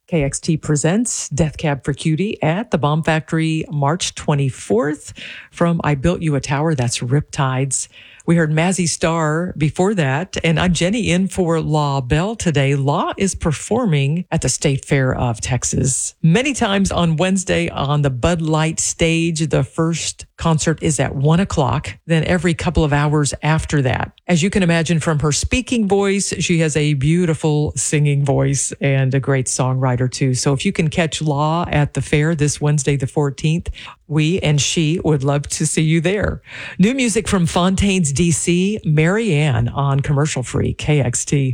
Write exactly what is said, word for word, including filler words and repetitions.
K X T presents Death Cab for Cutie at the Bomb Factory March twenty-fourth from I Built You a Tower. That's Riptides. We heard Mazzy Star before that, and I'm Jenny in for La Belle today. La is performing at the State Fair of Texas. Many times on Wednesday on the Bud Light stage, the first concert is at one o'clock, then every couple of hours after that. As you can imagine from her speaking voice, she has a beautiful singing voice and a great songwriter too. So if you can catch La at the fair this Wednesday the fourteenth, we and she would love to see you there. New music from Fontaines, D C, Mary Ann on commercial free K X T.